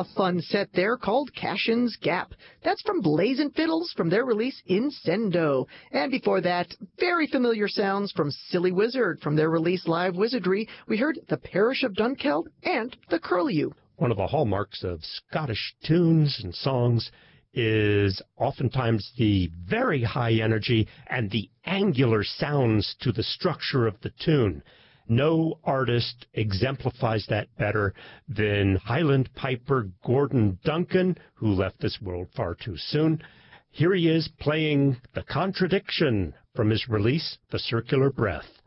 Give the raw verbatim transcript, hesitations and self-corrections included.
A fun set there called Cashin's Gap. That's from Blazin' Fiddles from their release Incendo. And before that, very familiar sounds from Silly Wizard from their release Live Wizardry. We heard The Parish of Dunkeld and The Curlew. One of the hallmarks of Scottish tunes and songs is oftentimes the very high energy and the angular sounds to the structure of the tune. No artist exemplifies that better than Highland piper Gordon Duncan, who left this world far too soon. Here he is playing The Contradiction from his release, The Circular Breath.